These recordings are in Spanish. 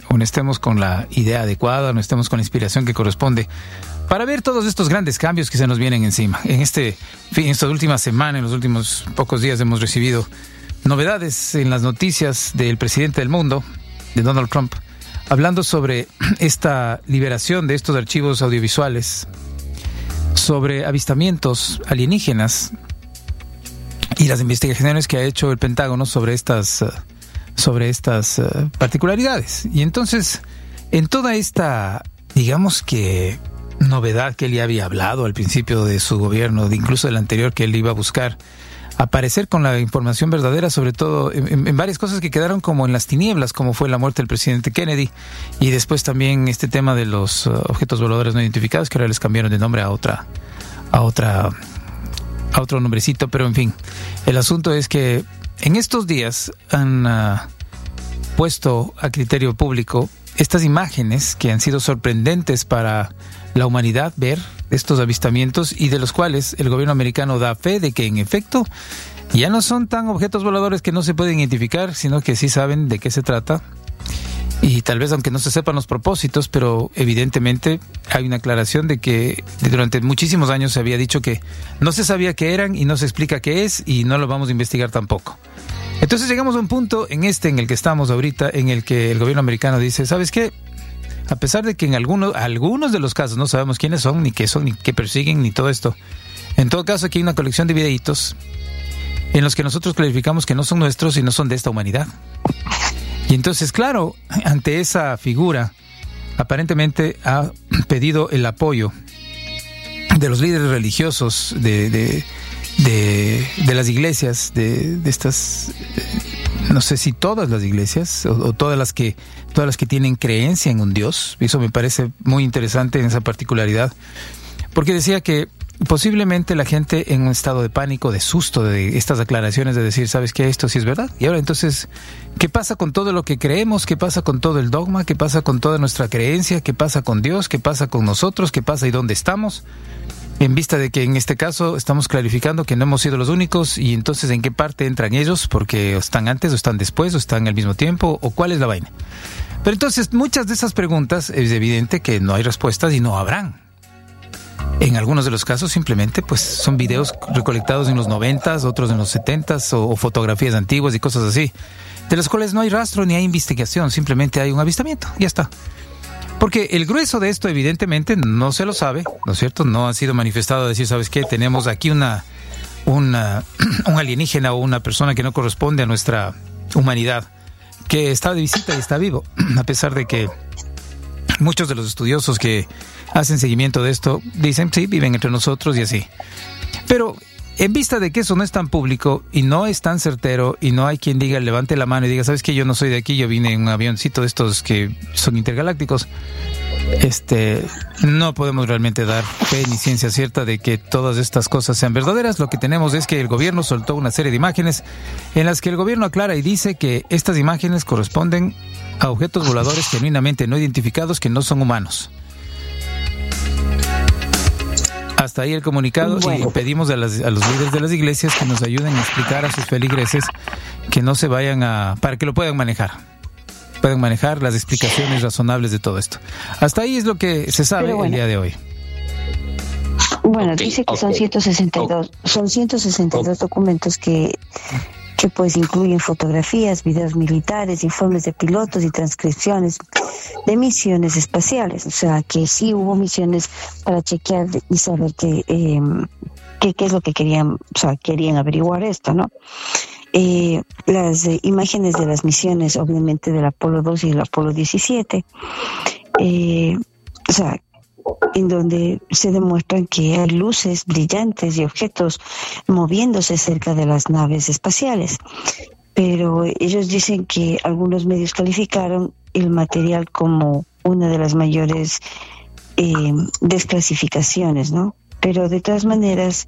o no estemos con la idea adecuada, no estemos con la inspiración que corresponde para ver todos estos grandes cambios que se nos vienen encima. En esta última semana, en los últimos pocos días, hemos recibido novedades en las noticias del presidente del mundo, de Donald Trump, hablando sobre esta liberación de estos archivos audiovisuales, sobre avistamientos alienígenas y las investigaciones que ha hecho el Pentágono sobre estas particularidades. Y entonces, en toda esta, digamos que, novedad que él ya había hablado al principio de su gobierno, incluso del anterior, que él iba a buscar aparecer con la información verdadera, sobre todo en varias cosas que quedaron como en las tinieblas, como fue la muerte del presidente Kennedy, y después también este tema de los objetos voladores no identificados, que ahora les cambiaron de nombre a otro nombrecito, pero en fin, el asunto es que en estos días han puesto a criterio público estas imágenes que han sido sorprendentes para la humanidad ver estos avistamientos, y de los cuales el gobierno americano da fe de que en efecto ya no son tan objetos voladores que no se pueden identificar, sino que sí saben de qué se trata, y tal vez aunque no se sepan los propósitos, pero evidentemente hay una aclaración de que durante muchísimos años se había dicho que no se sabía qué eran y no se explica qué es, y no lo vamos a investigar tampoco. Entonces llegamos a un punto en el que estamos ahorita, en el que el gobierno americano dice, ¿sabes qué? A pesar de que en algunos de los casos no sabemos quiénes son, ni qué persiguen, ni todo esto, en todo caso aquí hay una colección de videitos en los que nosotros clarificamos que no son nuestros y no son de esta humanidad. Y entonces, claro, ante esa figura, aparentemente ha pedido el apoyo de los líderes religiosos de las iglesias, de estas, no sé si todas las iglesias o todas las que tienen creencia en un Dios. Eso me parece muy interesante en esa particularidad, porque decía que posiblemente la gente en un estado de pánico, de susto de estas aclaraciones, de decir, ¿sabes qué? Esto sí es verdad. Y ahora entonces, ¿qué pasa con todo lo que creemos? ¿Qué pasa con todo el dogma? ¿Qué pasa con toda nuestra creencia? ¿Qué pasa con Dios? ¿Qué pasa con nosotros? ¿Qué pasa y dónde estamos? En vista de que en este caso estamos clarificando que no hemos sido los únicos, y entonces ¿en qué parte entran ellos? Porque están antes o están después o están al mismo tiempo, o ¿cuál es la vaina? Pero entonces muchas de esas preguntas es evidente que no hay respuestas y no habrán. En algunos de los casos simplemente pues son videos recolectados en los 90s, otros en los 70s, o fotografías antiguas y cosas así, de las cuales no hay rastro ni hay investigación, simplemente hay un avistamiento, ya está. Porque el grueso de esto evidentemente no se lo sabe, ¿no es cierto? No ha sido manifestado a decir, ¿sabes qué? Tenemos aquí un alienígena o una persona que no corresponde a nuestra humanidad, que está de visita y está vivo, a pesar de que muchos de los estudiosos que hacen seguimiento de esto dicen, sí, viven entre nosotros y así. Pero en vista de que eso no es tan público y no es tan certero, y no hay quien diga, levante la mano y diga, ¿sabes qué? Yo no soy de aquí, yo vine en un avioncito de estos que son intergalácticos. No podemos realmente dar fe ni ciencia cierta de que todas estas cosas sean verdaderas. Lo que tenemos es que el gobierno soltó una serie de imágenes en las que el gobierno aclara y dice que estas imágenes corresponden a objetos voladores genuinamente no identificados que no son humanos. Hasta ahí el comunicado. Bueno. Y pedimos a los líderes de las iglesias que nos ayuden a explicar a sus feligreses que no se vayan para que lo puedan manejar las explicaciones razonables de todo esto. Hasta ahí es lo que se sabe el día de hoy. Bueno, dice que son 162 documentos que pues incluyen fotografías, videos militares, informes de pilotos y transcripciones de misiones espaciales. O sea, que sí hubo misiones para chequear y saber qué es lo que querían, o sea, querían averiguar esto, ¿no? Las imágenes de las misiones, obviamente del Apolo 2 y el Apolo 17, o sea, en donde se demuestran que hay luces brillantes y objetos moviéndose cerca de las naves espaciales. Pero ellos dicen que algunos medios calificaron el material como una de las mayores desclasificaciones, ¿no? Pero de todas maneras,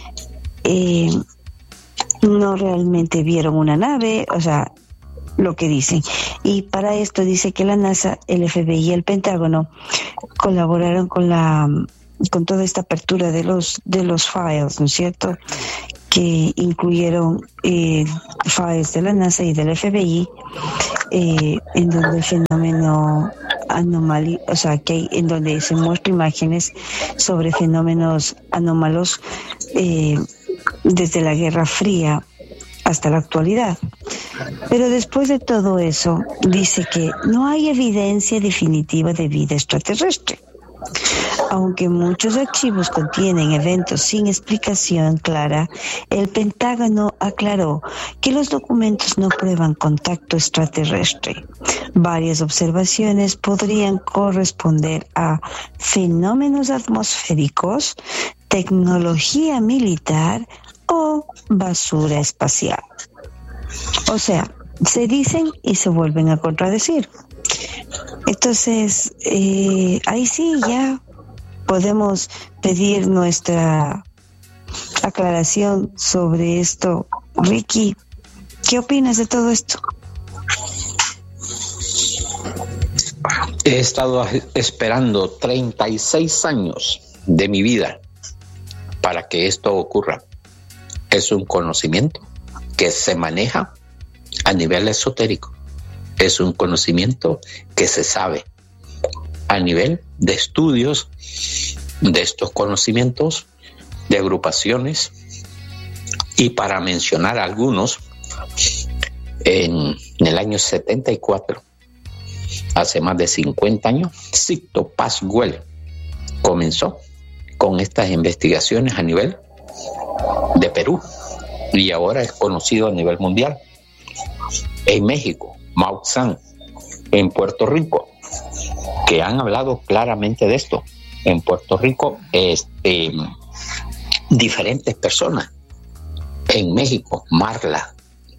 no realmente vieron una nave, o sea, lo que dicen. Y para esto dice que la NASA, el FBI y el Pentágono colaboraron con toda esta apertura de los files, ¿no es cierto? que incluyeron FAES de la NASA y del FBI, en donde el fenómeno anomalía, o sea, en donde se muestran imágenes sobre fenómenos anómalos desde la Guerra Fría hasta la actualidad. Pero después de todo eso, dice que no hay evidencia definitiva de vida extraterrestre. Aunque muchos archivos contienen eventos sin explicación clara, el Pentágono aclaró que los documentos no prueban contacto extraterrestre. Varias observaciones podrían corresponder a fenómenos atmosféricos, tecnología militar o basura espacial. O sea, se dicen y se vuelven a contradecir. Entonces, ahí sí ya podemos pedir nuestra aclaración sobre esto. Ricky, ¿qué opinas de todo esto? He estado esperando 36 años de mi vida para que esto ocurra. Es un conocimiento que se maneja a nivel esotérico. Es un conocimiento que se sabe a nivel de estudios de estos conocimientos, de agrupaciones, y para mencionar algunos, en el año 74, hace más de 50 años, Sixto Pascual comenzó con estas investigaciones a nivel de Perú y ahora es conocido a nivel mundial. En México, Mao Zedong, en Puerto Rico, que han hablado claramente de esto. En Puerto Rico, diferentes personas. En México, Marla.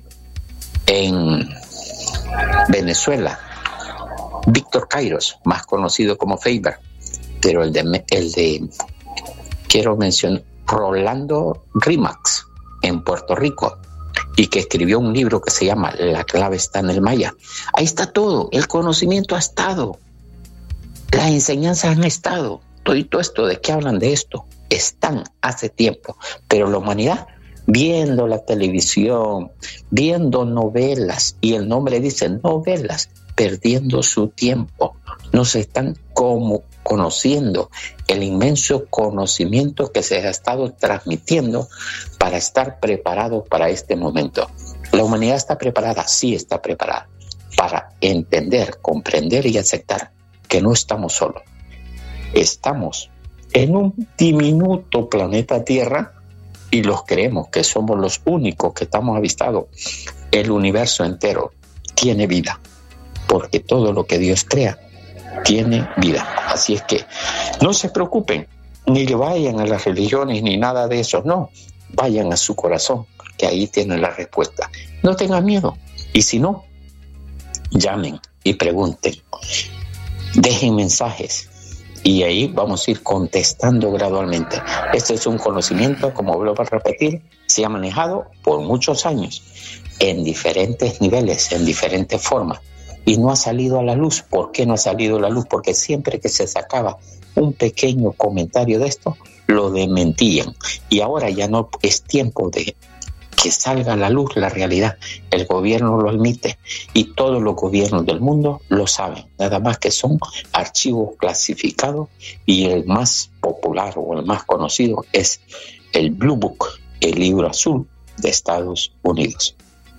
En Venezuela, Víctor Kairos, más conocido como Faber. Pero el de quiero mencionar, Rolando Rimax, en Puerto Rico, y que escribió un libro que se llama La clave está en el Maya. Ahí está todo, el conocimiento ha estado, las enseñanzas han estado, todo esto de que hablan de esto, están hace tiempo, pero la humanidad, viendo la televisión, viendo novelas, y el nombre dice novelas, perdiendo su tiempo, no se están como conociendo el inmenso conocimiento que se ha estado transmitiendo para estar preparado para este momento. La humanidad está preparada, sí está preparada, para entender, comprender y aceptar que no estamos solos. Estamos en un diminuto planeta Tierra y los creemos que somos los únicos que estamos avistados. El universo entero tiene vida, porque todo lo que Dios crea tiene vida. Así es que no se preocupen, ni le vayan a las religiones ni nada de eso, no, vayan a su corazón, que ahí tienen la respuesta. No tengan miedo, y si no, llamen y pregunten, dejen mensajes, y ahí vamos a ir contestando gradualmente. Este es un conocimiento, como vuelvo a repetir, se ha manejado por muchos años, en diferentes niveles, en diferentes formas, y no ha salido a la luz. ¿Por qué no ha salido a la luz? Porque siempre que se sacaba un pequeño comentario de esto, lo desmentían. Y ahora ya no es tiempo de que salga a la luz la realidad. El gobierno lo admite y todos los gobiernos del mundo lo saben. Nada más que son archivos clasificados, y el más popular o el más conocido es el Blue Book, el libro azul de Estados Unidos.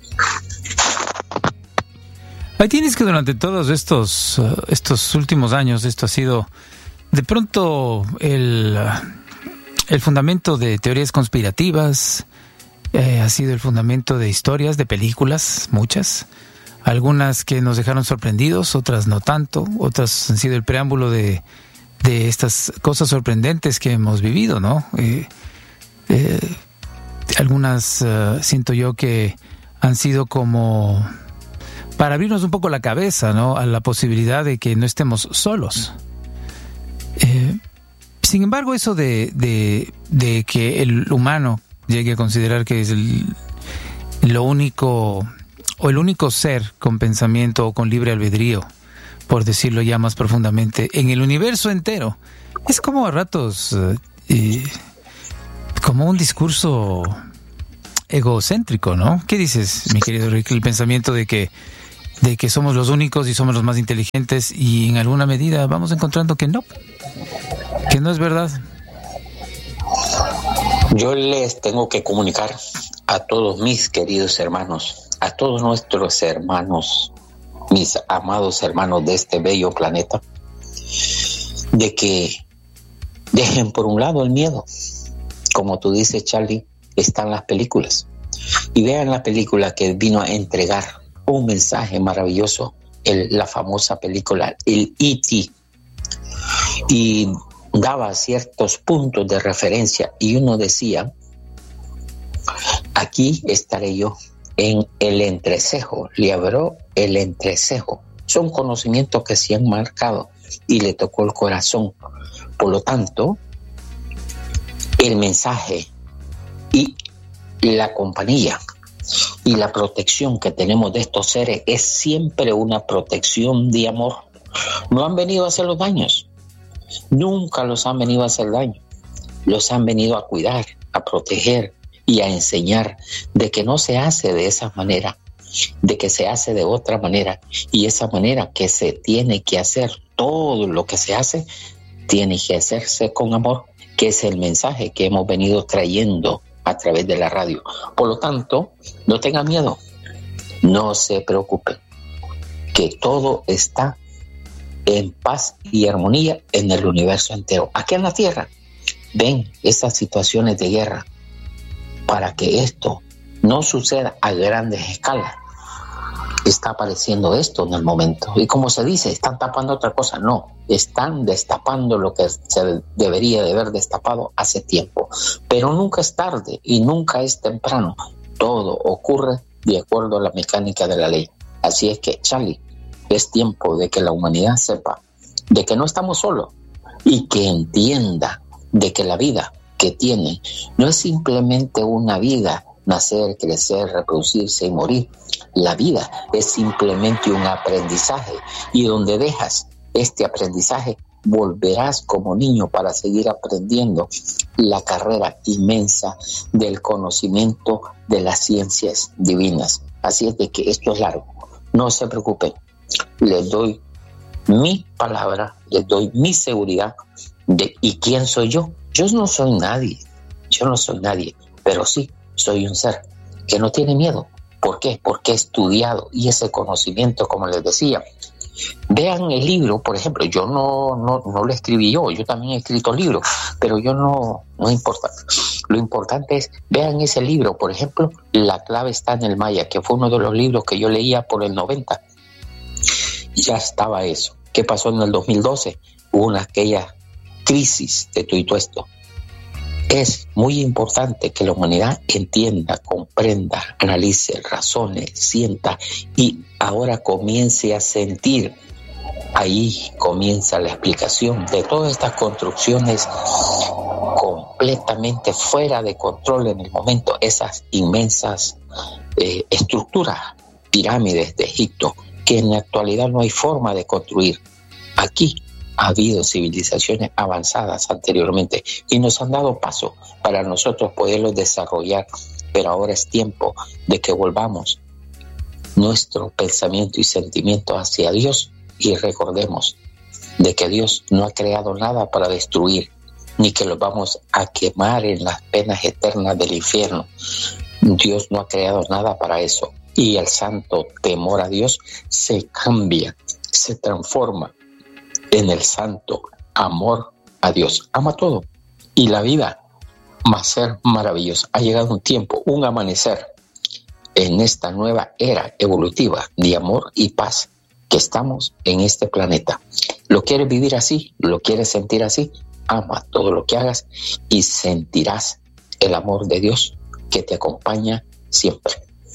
Ahí tienes que durante todos estos últimos años esto ha sido de pronto el fundamento de teorías conspirativas, ha sido el fundamento de historias, de películas, muchas, algunas que nos dejaron sorprendidos, otras no tanto, otras han sido el preámbulo de estas cosas sorprendentes que hemos vivido, ¿no? Algunas siento yo que han sido como para abrirnos un poco la cabeza, ¿no?, a la posibilidad de que no estemos solos. Sin embargo, eso de que el humano llegue a considerar que es lo único, o el único ser con pensamiento o con libre albedrío, por decirlo ya más profundamente, en el universo entero, es como a ratos como un discurso egocéntrico, ¿no? ¿Qué dices, mi querido Rick? El pensamiento de que somos los únicos y somos los más inteligentes, y en alguna medida vamos encontrando que no es verdad. Yo les tengo que comunicar a todos mis queridos hermanos, a todos nuestros hermanos, mis amados hermanos de este bello planeta, de que dejen por un lado el miedo. Como tú dices, Charlie, están las películas. Y vean la película que vino a entregar un mensaje maravilloso, la famosa película, el E.T. Y daba ciertos puntos de referencia, y uno decía: aquí estaré yo en el entrecejo, le abrió el entrecejo. Son conocimientos que se han marcado y le tocó el corazón. Por lo tanto, el mensaje y la compañía y la protección que tenemos de estos seres es siempre una protección de amor. No han venido a hacer los daños, nunca los han venido a hacer daño. Los han venido a cuidar, a proteger y a enseñar de que no se hace de esa manera, de que se hace de otra manera, y esa manera que se tiene que hacer, todo lo que se hace tiene que hacerse con amor, que es el mensaje que hemos venido trayendo a través de la radio. Por lo tanto, no tengan miedo, no se preocupen, que todo está en paz y armonía en el universo entero. Aquí en la Tierra ven esas situaciones de guerra para que esto no suceda a grandes escalas. Está apareciendo esto en el momento, y como se dice, están tapando otra cosa. No, están destapando lo que se debería de haber destapado hace tiempo, pero nunca es tarde y nunca es temprano. Todo ocurre de acuerdo a la mecánica de la ley. Así es que, Charlie, es tiempo de que la humanidad sepa de que no estamos solos, y que entienda de que la vida que tiene no es simplemente una vida, nacer, crecer, reproducirse y morir. La vida es simplemente un aprendizaje, y donde dejas este aprendizaje volverás como niño para seguir aprendiendo la carrera inmensa del conocimiento de las ciencias divinas. Así es de que esto es largo, no se preocupen, les doy mi palabra, les doy mi seguridad de ¿y quién soy yo? Yo no soy nadie, pero sí soy un ser que no tiene miedo. ¿Por qué? Porque he estudiado, y ese conocimiento, como les decía, vean el libro, por ejemplo, yo no lo escribí yo también he escrito libros, pero yo no importa. Lo importante es, vean ese libro, por ejemplo, La clave está en el Maya, que fue uno de los libros que yo leía por el 90. Ya estaba eso. ¿Qué pasó en el 2012? Hubo aquella crisis de todo esto. Es muy importante que la humanidad entienda, comprenda, analice, razone, sienta y ahora comience a sentir. Ahí comienza la explicación de todas estas construcciones completamente fuera de control en el momento, esas inmensas estructuras, pirámides de Egipto, que en la actualidad no hay forma de construir. Aquí ha habido civilizaciones avanzadas anteriormente y nos han dado paso para nosotros poderlos desarrollar, pero ahora es tiempo de que volvamos nuestro pensamiento y sentimiento hacia Dios, y recordemos de que Dios no ha creado nada para destruir, ni que los vamos a quemar en las penas eternas del infierno. Dios no ha creado nada para eso, y el santo temor a Dios se cambia, se transforma en el santo amor a Dios. Ama todo y la vida va a ser maravillosa. Ha llegado un tiempo, un amanecer en esta nueva era evolutiva de amor y paz que estamos en este planeta. ¿Lo quieres vivir así? ¿Lo quieres sentir así? Ama todo lo que hagas y sentirás el amor de Dios que te acompaña siempre.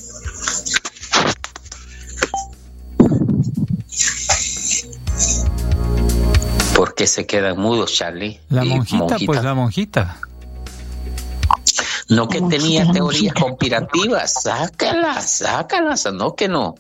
¿Por qué se quedan mudos, Charlie? La monjita, pues la monjita. No que tenía teorías conspirativas, sácalas, no que no.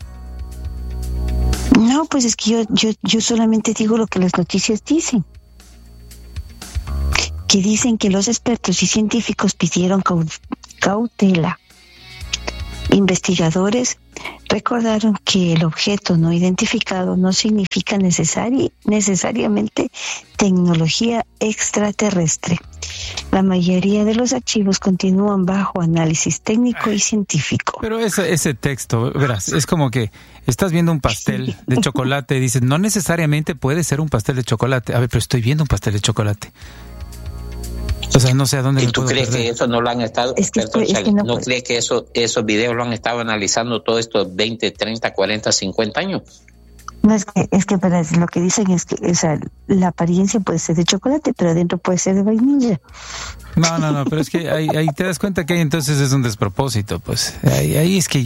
No, pues es que yo solamente digo lo que las noticias dicen. Que dicen que los expertos y científicos pidieron cautela. Investigadores recordaron que el objeto no identificado no significa necesariamente tecnología extraterrestre. La mayoría de los archivos continúan bajo análisis técnico y científico. Pero ese texto, verás, es como que estás viendo un pastel de chocolate y dices, no necesariamente puede ser un pastel de chocolate. A ver, pero estoy viendo un pastel de chocolate. O sea, no sé a dónde. ¿Y tú crees que eso no lo han estado? ¿No crees que esos videos lo han estado analizando todos estos 20, 30, 40, 50 años? No, es que lo que dicen es que la apariencia puede ser de chocolate, pero adentro puede ser de vainilla. No, pero es que ahí te das cuenta que ahí entonces es un despropósito, pues. Ahí es que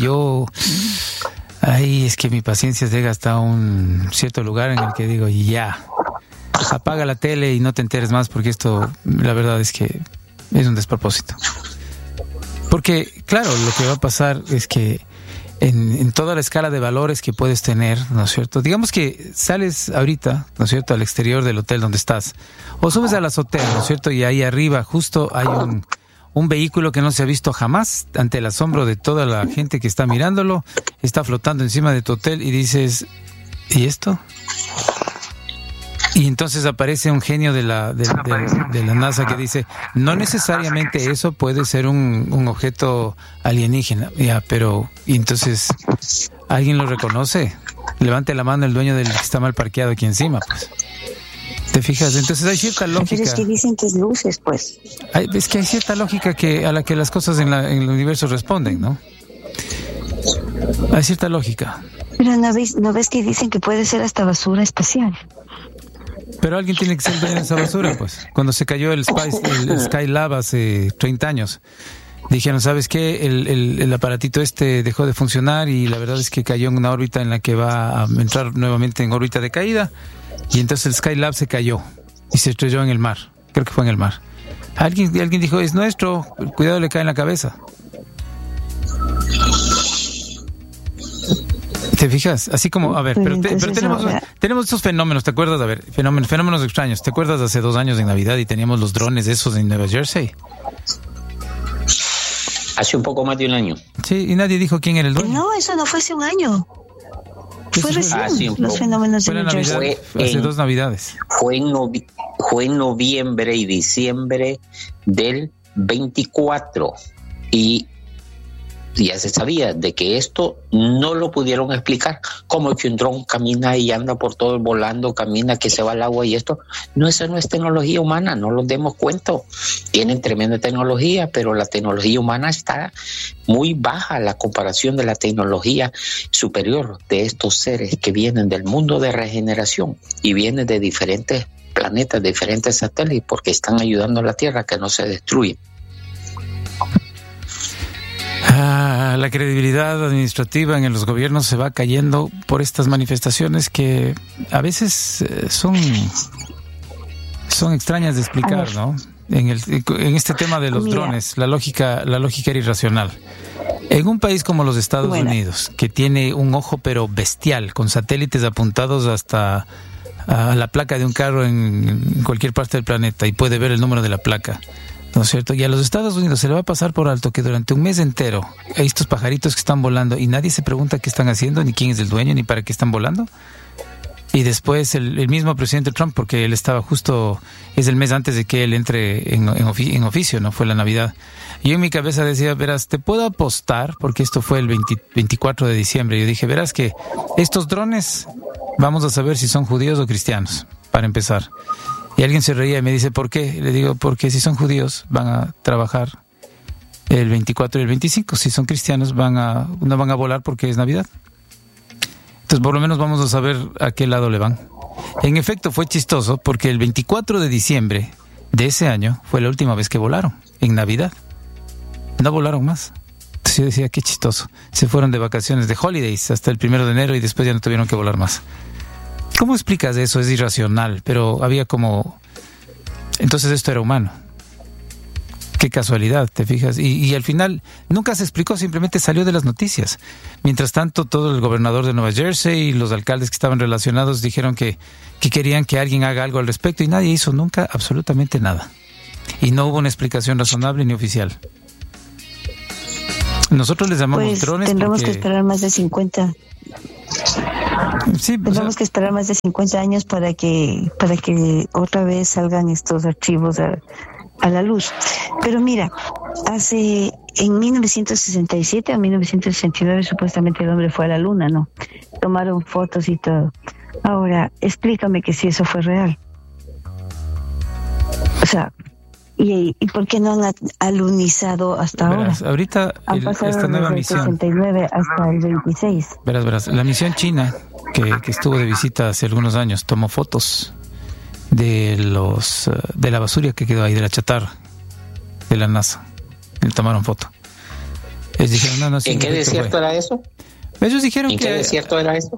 mi paciencia llega hasta un cierto lugar en el que digo, ya, apaga la tele y no te enteres más, porque esto, la verdad es que es un despropósito. Porque, claro, lo que va a pasar es que en toda la escala de valores que puedes tener, ¿no es cierto? Digamos que sales ahorita, ¿no es cierto?, al exterior del hotel donde estás, o subes a la azotea, ¿no es cierto?, y ahí arriba justo hay un vehículo que no se ha visto jamás, ante el asombro de toda la gente que está mirándolo, está flotando encima de tu hotel y dices, ¿y esto? Y entonces aparece un genio de la NASA que dice, no necesariamente eso puede ser un objeto alienígena. Ya, pero, y entonces, ¿alguien lo reconoce? Levante la mano el dueño del que está mal parqueado aquí encima, pues. ¿Te fijas? Entonces hay cierta lógica. Pero es que dicen que es luces, pues. Es que hay cierta lógica a la que las cosas en el universo responden, ¿no? Hay cierta lógica. Pero ¿no ves que dicen que puede ser hasta basura espacial? Pero alguien tiene que ser dueño de esa basura, pues. Cuando se cayó el Skylab hace 30 años, dijeron, ¿sabes qué? El aparatito dejó de funcionar y la verdad es que cayó en una órbita en la que va a entrar nuevamente en órbita de caída, y entonces el Skylab se cayó y se estrelló en el mar. Creo que fue en el mar. Alguien dijo, es nuestro, cuidado, le cae en la cabeza. ¿Te fijas? Así como, a ver, pero tenemos estos fenómenos, ¿te acuerdas? A ver, fenómenos extraños. ¿Te acuerdas hace 2 años en Navidad y teníamos los drones esos en Nueva Jersey? Hace un poco más de un año. Sí, y nadie dijo quién era el dueño. No, eso no fue hace un año. Fue recién los fenómenos de Nueva Jersey. Hace 2 Navidades. Fue en noviembre y diciembre del 24. Y ya se sabía de que esto no lo pudieron explicar. Como que un dron camina y anda por todo volando, camina, que se va al agua y esto. No, esa no es tecnología humana, no nos demos cuenta. Tienen tremenda tecnología, pero la tecnología humana está muy baja a la comparación de la tecnología superior de estos seres que vienen del mundo de regeneración y vienen de diferentes planetas, diferentes satélites, porque están ayudando a la Tierra a que no se destruya. La credibilidad administrativa en los gobiernos se va cayendo por estas manifestaciones que a veces son extrañas de explicar, ¿no? En este tema de los drones, la lógica era irracional. En un país como los Estados Unidos, que tiene un ojo pero bestial, con satélites apuntados hasta a la placa de un carro en cualquier parte del planeta y puede ver el número de la placa, ¿no es cierto? Y a los Estados Unidos se le va a pasar por alto que durante un mes entero hay estos pajaritos que están volando y nadie se pregunta qué están haciendo, ni quién es el dueño, ni para qué están volando. Y después el mismo presidente Trump, porque él estaba justo, es el mes antes de que él entre en oficio, ¿no? Fue la Navidad. Y yo en mi cabeza decía, verás, te puedo apostar, porque esto fue el 24 de diciembre, yo dije, verás que estos drones, vamos a saber si son judíos o cristianos, para empezar. Y alguien se reía y me dice, ¿por qué? Le digo, porque si son judíos van a trabajar el 24 y el 25. Si son cristianos no van a volar porque es Navidad. Entonces por lo menos vamos a saber a qué lado le van. En efecto fue chistoso porque el 24 de diciembre de ese año fue la última vez que volaron, en Navidad. No volaron más. Entonces yo decía, qué chistoso. Se fueron de vacaciones de holidays hasta el 1 de enero y después ya no tuvieron que volar más. ¿Cómo explicas eso? Es irracional, pero había como... Entonces esto era humano. Qué casualidad, ¿te fijas? Y al final nunca se explicó, simplemente salió de las noticias. Mientras tanto, todo el gobernador de Nueva Jersey y los alcaldes que estaban relacionados dijeron que querían que alguien haga algo al respecto y nadie hizo nunca absolutamente nada. Y no hubo una explicación razonable ni oficial. Nosotros les llamamos pues drones. Tendremos que esperar más de 50. Sí, tendremos que esperar más de 50 años para que otra vez salgan estos archivos a la luz. Pero mira, en 1967 o 1969 supuestamente el hombre fue a la luna, ¿no? Tomaron fotos y todo. Ahora, explícame que si eso fue real. O sea, ¿y por qué no han alunizado hasta ahora? Ahorita esta nueva misión. Desde el 69 hasta el 26. Verás. La misión china que estuvo de visita hace algunos años tomó fotos de la basura que quedó ahí, de la chatarra de la NASA. Le tomaron foto. Ellos dijeron, ¿En qué desierto era eso? Ellos dijeron ¿En qué desierto era eso?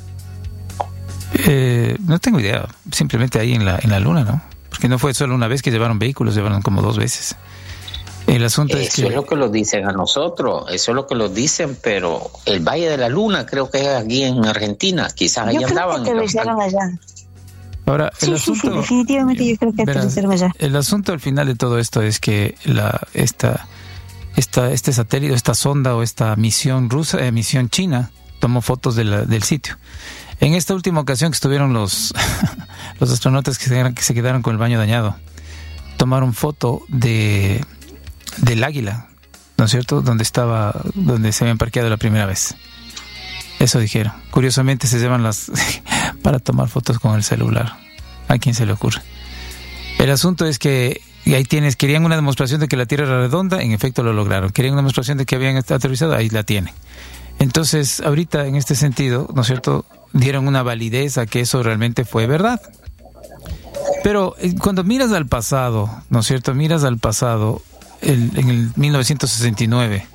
No tengo idea. Simplemente ahí en la luna, ¿no? Porque no fue solo una vez que llevaron vehículos, llevaron como 2 veces. El asunto es que... Eso es lo que nos dicen a nosotros, eso es lo que nos dicen, pero el Valle de la Luna creo que es aquí en Argentina, quizás ahí andaban. Yo creo que aterrizaron allá. Ahora, el asunto... Sí, definitivamente yo creo que aterrizaron allá. El asunto al final de todo esto es que este satélite, esta sonda o esta misión misión china, tomó fotos del sitio. En esta última ocasión que estuvieron los astronautas que se quedaron con el baño dañado, tomaron foto del Águila, ¿no es cierto? Donde se habían parqueado la primera vez. Eso dijeron. Curiosamente se llevan para tomar fotos con el celular. ¿A quién se le ocurre? El asunto es que ahí querían una demostración de que la Tierra era redonda, en efecto lo lograron. Querían una demostración de que habían aterrizado, ahí la tienen. Entonces, ahorita en este sentido, ¿no es cierto?, dieron una validez a que eso realmente fue verdad. Pero cuando miras al pasado, ¿no es cierto?, miras al pasado, en el 1969,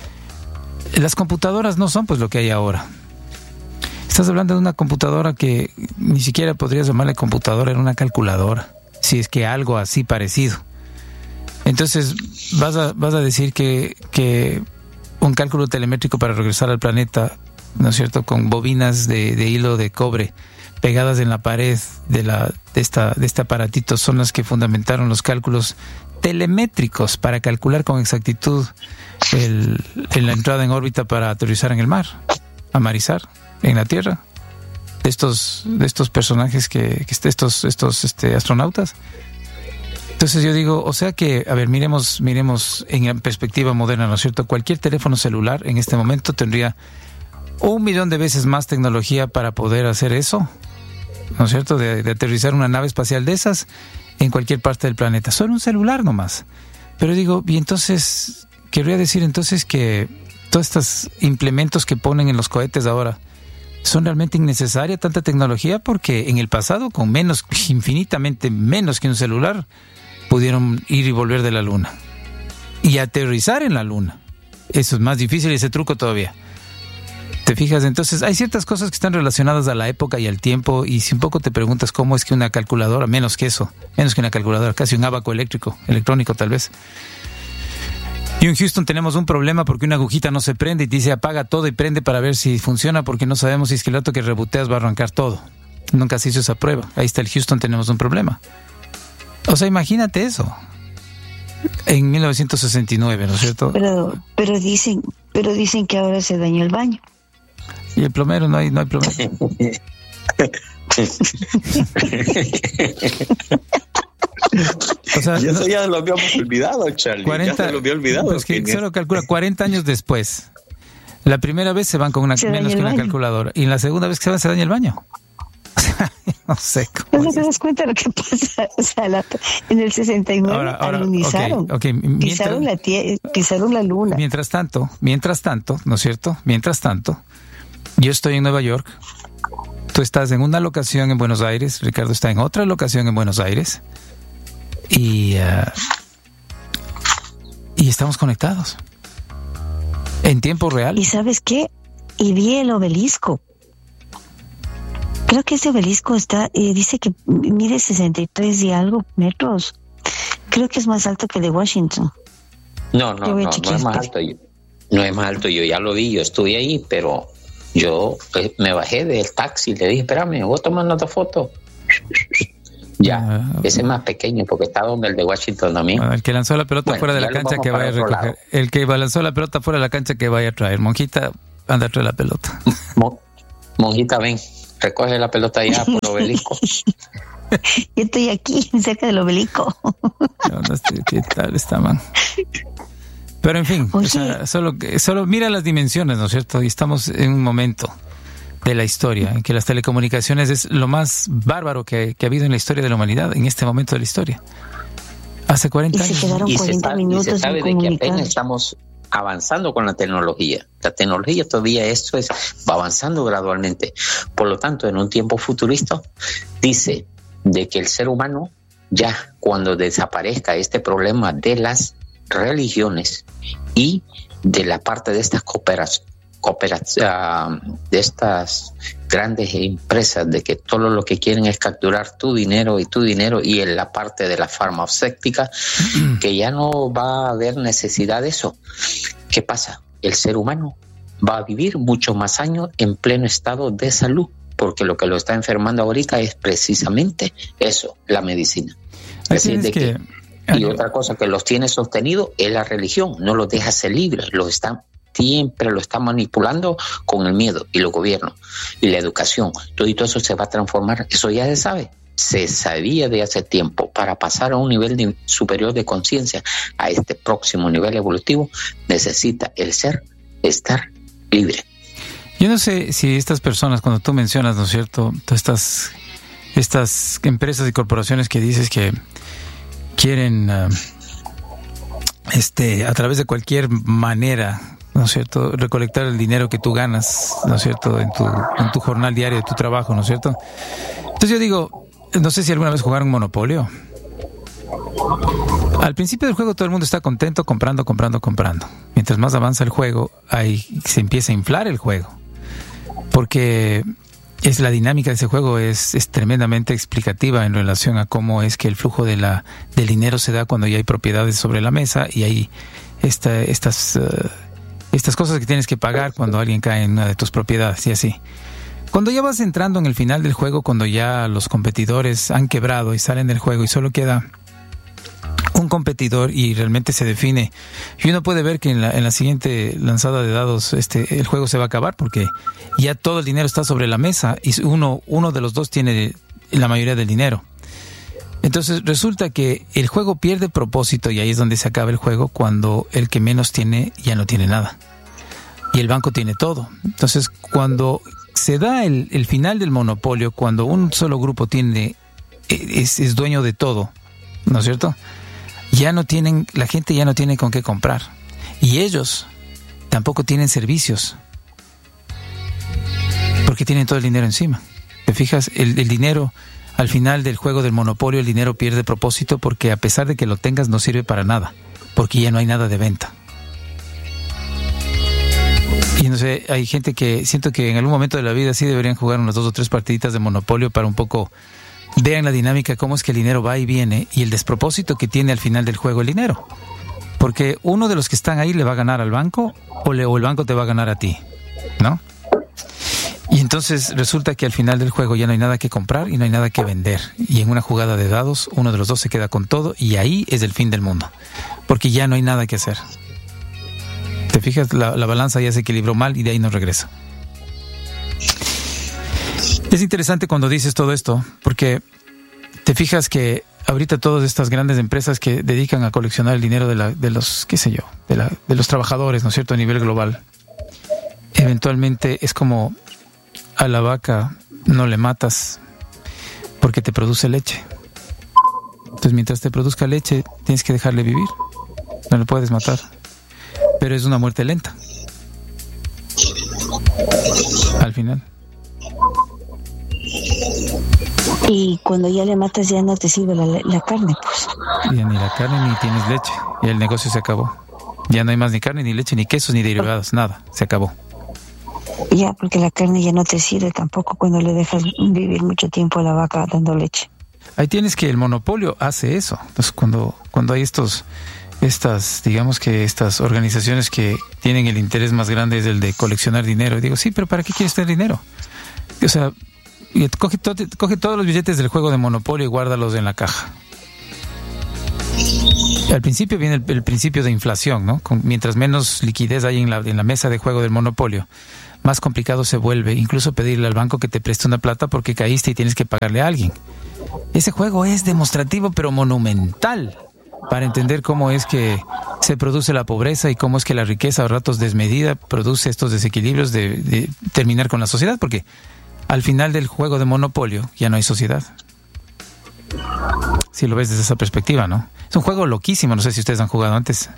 las computadoras no son pues lo que hay ahora. Estás hablando de una computadora que ni siquiera podrías llamarle computadora, era una calculadora, si es que algo así parecido. Entonces, vas a decir que un cálculo telemétrico para regresar al planeta, ¿no es cierto?, con bobinas de hilo de cobre pegadas en la pared de este aparatito, son las que fundamentaron los cálculos telemétricos para calcular con exactitud la entrada en órbita para aterrizar en el mar, amarizar en la Tierra, de estos personajes estos astronautas. Entonces yo digo, o sea que, a ver, miremos en perspectiva moderna, ¿no es cierto? Cualquier teléfono celular en este momento tendría 1,000,000 de veces más tecnología para poder hacer eso, ¿no es cierto? De aterrizar una nave espacial de esas en cualquier parte del planeta. Solo un celular nomás. Pero digo, y entonces, querría decir entonces que todos estos implementos que ponen en los cohetes ahora son realmente innecesaria tanta tecnología, porque en el pasado, con infinitamente menos que un celular, pudieron ir y volver de la Luna. Y aterrizar en la Luna. Eso es más difícil, ese truco todavía. ¿Te fijas? Entonces, hay ciertas cosas que están relacionadas a la época y al tiempo, y si un poco te preguntas cómo es que una calculadora, menos que una calculadora, casi un abaco electrónico tal vez. Y en Houston tenemos un problema porque una agujita no se prende y dice apaga todo y prende para ver si funciona, porque no sabemos si es que el rato que reboteas va a arrancar todo. Nunca se hizo esa prueba. Ahí está el Houston, tenemos un problema. O sea, imagínate eso. En 1969, ¿no es cierto? Pero dicen que ahora se dañó el baño. Y el plomero, no hay plomero. O sea, eso ya lo habíamos olvidado, Charlie. 40, ya se lo había olvidado. Pues que solo calcula 40 años después. La primera vez se van con menos que una calculadora. Y la segunda vez que se van, se daña el baño. No sé cómo. ¿No te das cuenta de lo que pasa? O sea, en el 69 alunizaron. Pisaron la luna. Mientras tanto, ¿no es cierto? Mientras tanto, yo estoy en Nueva York. Tú estás en una locación en Buenos Aires. Ricardo está en otra locación en Buenos Aires. Y estamos conectados en tiempo real. ¿Y sabes qué? Y vi el obelisco. Creo que ese obelisco dice que mide 63 y algo metros. Creo que es más alto que el de Washington. No es más alto. No es más alto, yo ya lo vi, yo estuve ahí, pero yo me bajé del taxi y le dije, espérame, voy a tomar otra foto. Ya, ese es más pequeño porque está donde el de Washington también. El que lanzó la pelota fuera de la cancha que vaya a recoger. Lado. El que lanzó la pelota fuera de la cancha que vaya a traer. Monjita, anda a traer la pelota. Monjita, ven, recoge la pelota allá por el obelisco. Yo estoy aquí, cerca del obelisco. ¿Qué tal está, man? Pero en fin, o sea, solo mira las dimensiones, ¿no es cierto? Y estamos en un momento de la historia en que las telecomunicaciones es lo más bárbaro que ha habido en la historia de la humanidad, en este momento de la historia. Hace 40 años. Se quedaron 40 minutos y se sabe de que apenas estamos avanzando con la tecnología. La tecnología todavía va avanzando gradualmente. Por lo tanto, en un tiempo futurista, dice de que el ser humano, ya cuando desaparezca este problema de las religiones y de la parte de estas de estas grandes empresas de que todo lo que quieren es capturar tu dinero y en la parte de la farmacéutica que ya no va a haber necesidad de eso. ¿Qué pasa? El ser humano va a vivir muchos más años en pleno estado de salud, porque lo que lo está enfermando ahorita es precisamente eso, la medicina. Es decir, de que y otra cosa que los tiene sostenido es la religión, no los deja ser libres, siempre lo están manipulando con el miedo y los gobiernos y la educación. Todo eso se va a transformar, eso ya se sabe, se sabía de hace tiempo. Para pasar a un nivel superior de conciencia, a este próximo nivel evolutivo, necesita el ser estar libre. Yo no sé si estas personas, cuando tú mencionas, ¿no es cierto?, todas estas empresas y corporaciones que dices que quieren a través de cualquier manera, ¿no es cierto?, recolectar el dinero que tú ganas, ¿no es cierto?, en tu jornal diario de tu trabajo, ¿no es cierto? Entonces yo digo, no sé si alguna vez jugaron Monopolio. Al principio del juego todo el mundo está contento comprando. Mientras más avanza el juego, se empieza a inflar el juego. Porque la dinámica de ese juego es tremendamente explicativa en relación a cómo es que el flujo del dinero se da cuando ya hay propiedades sobre la mesa y hay estas cosas que tienes que pagar cuando alguien cae en una de tus propiedades y así. Cuando ya vas entrando en el final del juego, cuando ya los competidores han quebrado y salen del juego y solo queda un competidor y realmente se define, y uno puede ver que en la siguiente lanzada de dados el juego se va a acabar porque ya todo el dinero está sobre la mesa y uno de los dos tiene la mayoría del dinero. Entonces resulta que el juego pierde propósito y ahí es donde se acaba el juego, cuando el que menos tiene ya no tiene nada y el banco tiene todo. Entonces cuando se da el final del monopolio, cuando un solo grupo es dueño de todo, ¿no es cierto?, la gente ya no tiene con qué comprar y ellos tampoco tienen servicios porque tienen todo el dinero encima. ¿Te fijas? El dinero al final del juego del monopolio, el dinero pierde propósito porque a pesar de que lo tengas no sirve para nada porque ya no hay nada de venta. Y no sé, hay gente que siento que en algún momento de la vida sí deberían jugar unas 2 o 3 partiditas de monopolio para un poco vean la dinámica, cómo es que el dinero va y viene y el despropósito que tiene al final del juego el dinero. Porque uno de los que están ahí le va a ganar al banco o el banco te va a ganar a ti, ¿no? Y entonces resulta que al final del juego ya no hay nada que comprar y no hay nada que vender. Y en una jugada de dados, uno de los dos se queda con todo y ahí es el fin del mundo. Porque ya no hay nada que hacer. ¿Te fijas? La balanza ya se equilibró mal y de ahí no regresa. Es interesante cuando dices todo esto, porque te fijas que ahorita todas estas grandes empresas que dedican a coleccionar el dinero de los, qué sé yo, de los trabajadores, ¿no es cierto?, a nivel global, eventualmente es como a la vaca no le matas porque te produce leche. Entonces mientras te produzca leche tienes que dejarle vivir, no le puedes matar, pero es una muerte lenta al final. Y cuando ya le matas ya no te sirve la carne, pues. Ya ni la carne ni tienes leche. Y el negocio se acabó. Ya no hay más ni carne, ni leche, ni quesos, ni derivados. Nada, se acabó. Ya, porque la carne ya no te sirve tampoco cuando le dejas vivir mucho tiempo a la vaca dando leche. Ahí tienes que el monopolio hace eso. Entonces cuando hay estas organizaciones que tienen el interés más grande es el de coleccionar dinero. Y digo, sí, pero ¿para qué quieres tener dinero? O sea, Y coge todos los billetes del juego de Monopolio y guárdalos en la caja. Al principio viene el principio de inflación, ¿no? Mientras menos liquidez hay en la mesa de juego del Monopolio, más complicado se vuelve incluso pedirle al banco que te preste una plata porque caíste y tienes que pagarle a alguien. Ese juego es demostrativo pero monumental para entender cómo es que se produce la pobreza y cómo es que la riqueza a ratos desmedida produce estos desequilibrios de terminar con la sociedad, porque al final del juego de Monopolio ya no hay sociedad. Si lo ves desde esa perspectiva, ¿no? Es un juego loquísimo, no sé si ustedes han jugado antes.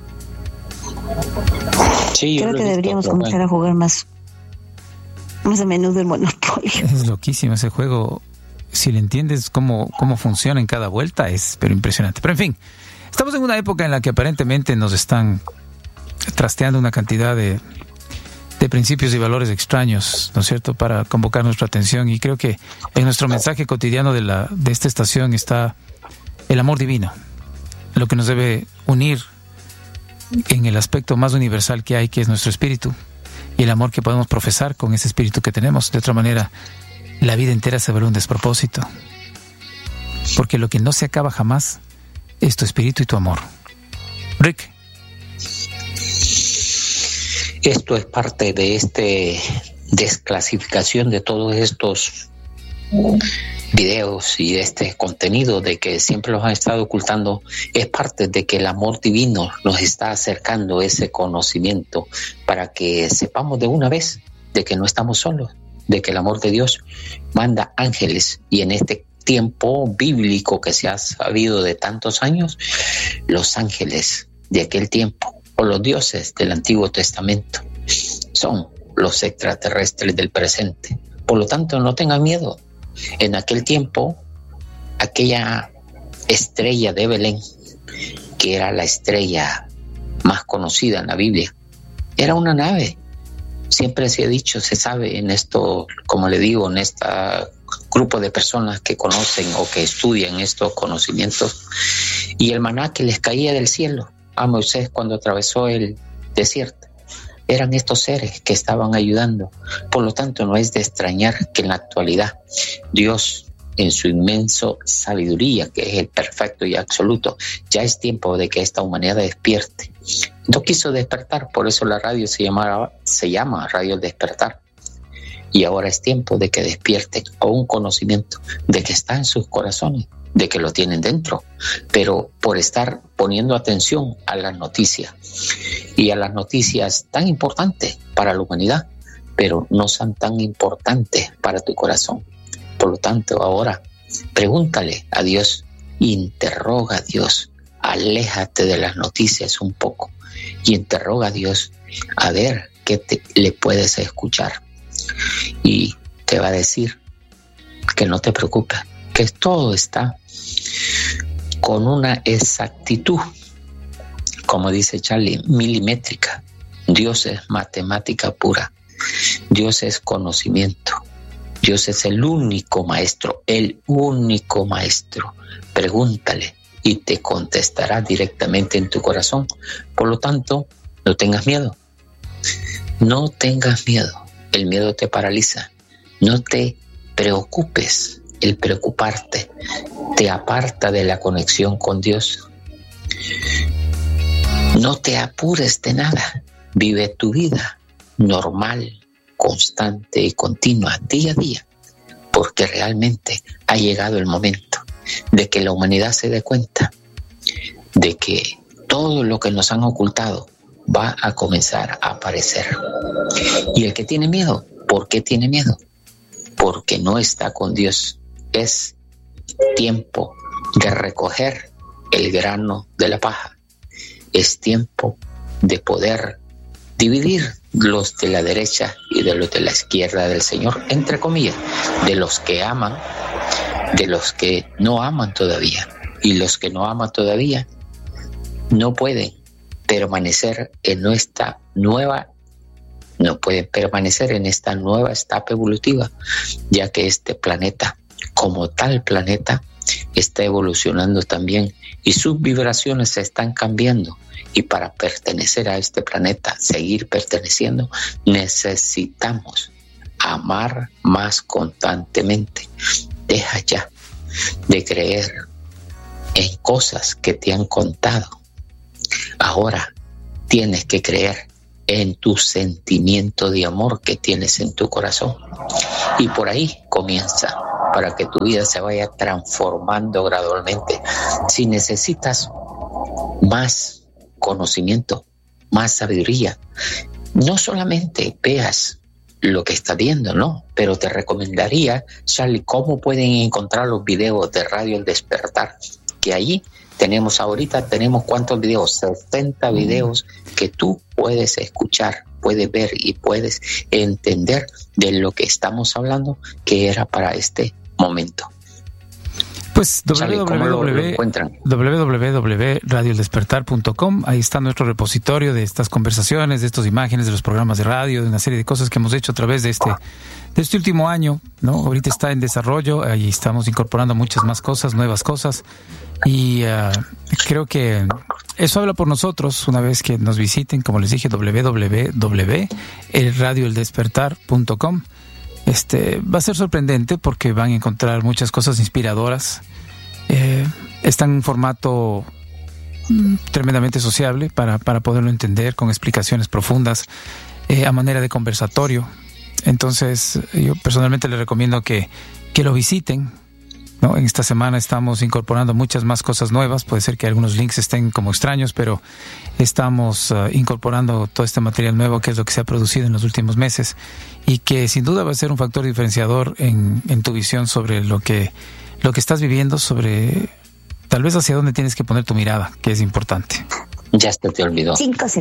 Sí, creo que deberíamos comenzar a jugar más a menudo el Monopolio. Es loquísimo ese juego. Si le entiendes cómo funciona en cada vuelta, es pero impresionante. Pero en fin, estamos en una época en la que aparentemente nos están trasteando una cantidad de principios y valores extraños, ¿no es cierto?, para convocar nuestra atención. Y creo que en nuestro mensaje cotidiano de esta estación está el amor divino, lo que nos debe unir en el aspecto más universal que hay, que es nuestro espíritu, y el amor que podemos profesar con ese espíritu que tenemos. De otra manera, la vida entera se vuelve un despropósito, porque lo que no se acaba jamás es tu espíritu y tu amor. Rick. Esto es parte de desclasificación de todos estos videos y este contenido de que siempre los han estado ocultando. Es parte de que el amor divino nos está acercando ese conocimiento para que sepamos de una vez de que no estamos solos, de que el amor de Dios manda ángeles, y en este tiempo bíblico que se ha sabido de tantos años, los ángeles de aquel tiempo o los dioses del Antiguo Testamento son los extraterrestres del presente. Por lo tanto, no tengan miedo. En aquel tiempo, aquella estrella de Belén, que era la estrella más conocida en la Biblia, era una nave. Siempre se ha dicho, se sabe en esto, como le digo, en este grupo de personas que conocen o que estudian estos conocimientos, y el maná que les caía del cielo a Moisés cuando atravesó el desierto, eran estos seres que estaban ayudando. Por lo tanto, no es de extrañar que en la actualidad Dios, en su inmenso sabiduría, que es el perfecto y absoluto, ya es tiempo de que esta humanidad despierte. No quiso despertar, por eso la radio se llama Radio El Despertar. Y ahora es tiempo de que despierten a un conocimiento de que está en sus corazones, de que lo tienen dentro, pero por estar poniendo atención a las noticias, y a las noticias tan importantes para la humanidad, pero no son tan importantes para tu corazón. Por lo tanto, ahora pregúntale a Dios, interroga a Dios, aléjate de las noticias un poco y interroga a Dios a ver qué le puedes escuchar, y te va a decir que no te preocupes, que todo está con una exactitud, como dice Charlie, milimétrica. Dios es matemática pura, Dios es conocimiento, Dios es el único maestro, Pregúntale y te contestará directamente en tu corazón. Por lo tanto, no tengas miedo, el miedo te paraliza. No te preocupes, el preocuparte te aparta de la conexión con Dios. No te apures de nada, vive tu vida normal, constante y continua, día a día, porque realmente ha llegado el momento de que la humanidad se dé cuenta de que todo lo que nos han ocultado va a comenzar a aparecer. Y el que tiene miedo, ¿por qué tiene miedo? Porque no está con Dios. Es tiempo de recoger el grano de la paja. Es tiempo de poder dividir los de la derecha y de los de la izquierda del Señor, entre comillas, de los que aman, de los que no aman todavía. Y los que no aman todavía no pueden permanecer en esta nueva etapa evolutiva, ya que este planeta, como tal planeta, está evolucionando también y sus vibraciones se están cambiando, y para pertenecer a este planeta, seguir perteneciendo, necesitamos amar más constantemente. Deja ya de creer en cosas que te han contado. Ahora tienes que creer en tu sentimiento de amor que tienes en tu corazón. Y por ahí comienza, para que tu vida se vaya transformando gradualmente. Si necesitas más conocimiento, más sabiduría, no solamente veas lo que estás viendo, ¿no? Pero te recomendaría, Charlie, cómo pueden encontrar los videos de Radio El Despertar, que ahí tenemos ¿cuántos videos? 60 videos que tú puedes escuchar, puedes ver y puedes entender de lo que estamos hablando, que era para este momento. Pues www.radioeldespertar.com, ahí está nuestro repositorio de estas conversaciones, de estas imágenes, de los programas de radio, de una serie de cosas que hemos hecho a través de este último año, ¿no? Ahorita está en desarrollo, ahí estamos incorporando muchas más cosas, nuevas cosas, y creo que eso habla por nosotros. Una vez que nos visiten, como les dije, www.radioeldespertar.com. Va a ser sorprendente porque van a encontrar muchas cosas inspiradoras. Está en un formato tremendamente sociable para poderlo entender, con explicaciones profundas, a manera de conversatorio. Entonces, yo personalmente les recomiendo que lo visiten, ¿no? En esta semana estamos incorporando muchas más cosas nuevas. Puede ser que algunos links estén como extraños, pero estamos incorporando todo este material nuevo, que es lo que se ha producido en los últimos meses, y que sin duda va a ser un factor diferenciador en tu visión sobre lo que estás viviendo, sobre tal vez hacia dónde tienes que poner tu mirada, que es importante. Ya se te olvidó.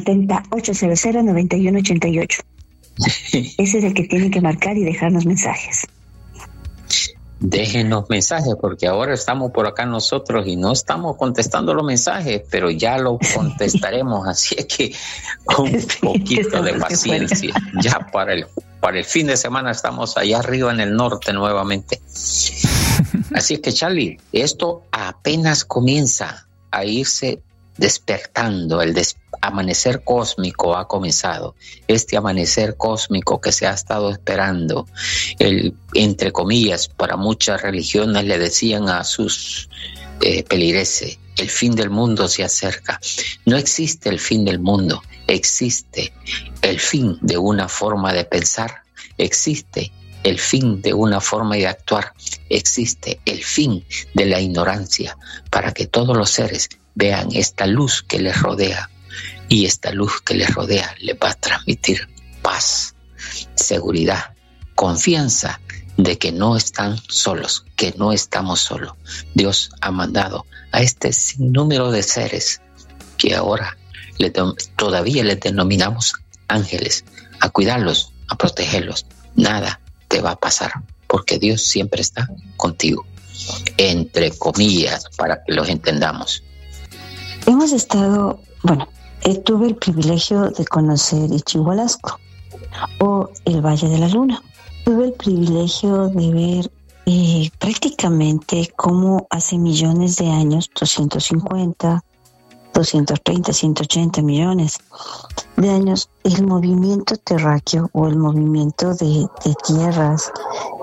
570-800-9188. Ese es el que tiene que marcar y dejarnos mensajes. Déjenos mensajes, porque ahora estamos por acá nosotros y no estamos contestando los mensajes, pero ya lo contestaremos, así es que un poquito de paciencia. Ya para el fin de semana estamos allá arriba en el norte nuevamente. Así es que, Charlie, esto apenas comienza a irse despertando. El amanecer cósmico ha comenzado. Este amanecer cósmico que se ha estado esperando, entre comillas, para muchas religiones le decían a sus peligreses, el fin del mundo se acerca. No existe el fin del mundo, existe el fin de una forma de pensar, existe el fin de una forma de actuar, existe el fin de la ignorancia, para que todos los seres vean esta luz que les rodea, y esta luz que les rodea les va a transmitir paz, seguridad, confianza de que no están solos, que no estamos solos. Dios ha mandado a este sinnúmero de seres que ahora todavía les denominamos ángeles, a cuidarlos, a protegerlos. Nada te va a pasar, porque Dios siempre está contigo, entre comillas, para que los entendamos. Hemos estado, tuve el privilegio de conocer Ichihualasco, o el Valle de la Luna. Tuve el privilegio de ver prácticamente cómo hace millones de años, 250, 230, 180 millones de años, el movimiento terráqueo o el movimiento de tierras,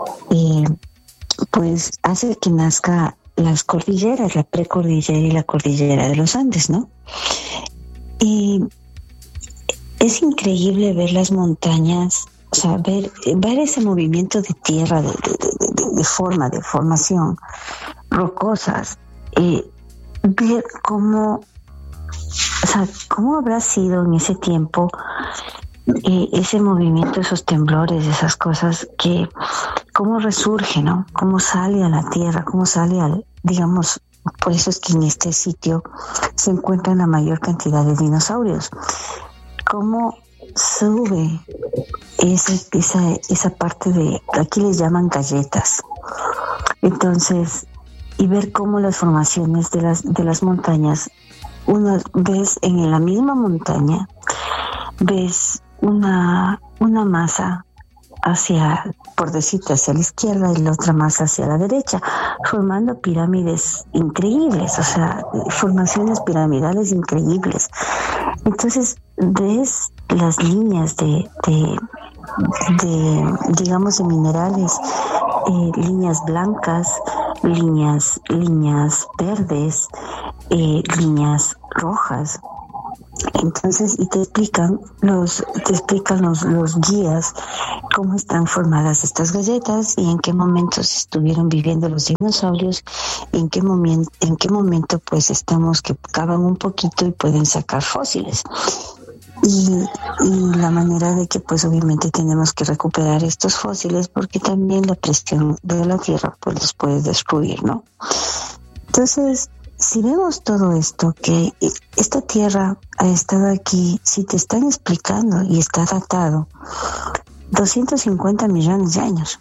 pues hace que nazca las cordilleras, la precordillera y la cordillera de los Andes, ¿no? Y es increíble ver las montañas, o sea, ver ese movimiento de tierra, de formación, rocosas, ver cómo habrá sido en ese tiempo ese movimiento, esos temblores, esas cosas, que cómo resurge, ¿no? Cómo sale a la tierra, cómo sale digamos, por eso es que en este sitio se encuentran la mayor cantidad de dinosaurios. Cómo sube esa parte de, aquí les llaman galletas. Entonces, y ver cómo las formaciones de las montañas, una vez en la misma montaña, ves una masa por decirte, hacia la izquierda, y la otra masa hacia la derecha, formando pirámides increíbles, o sea, formaciones piramidales increíbles. Entonces ves las líneas de digamos, de minerales, líneas blancas, líneas verdes, líneas rojas. Entonces, y te explican los guías cómo están formadas estas galletas y en qué momentos estuvieron viviendo los dinosaurios, en qué momento pues estamos que cavan un poquito y pueden sacar fósiles. Y la manera de que pues obviamente tenemos que recuperar estos fósiles porque también la presión de la Tierra pues los puede destruir, ¿no? Entonces, si vemos todo esto, que esta Tierra ha estado aquí, si te están explicando y está datado 250 millones de años,